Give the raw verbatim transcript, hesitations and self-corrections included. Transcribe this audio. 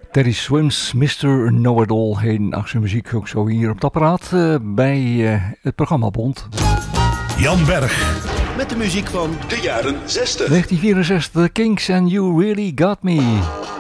Teddy Swims, mister Know-It-All, hedendaagse muziek ook zo hier op het apparaat uh, bij uh, het programma Bond. Jan Berg. Met de muziek van de jaren zestig. negentien vierenzestig, The Kinks and You Really Got Me.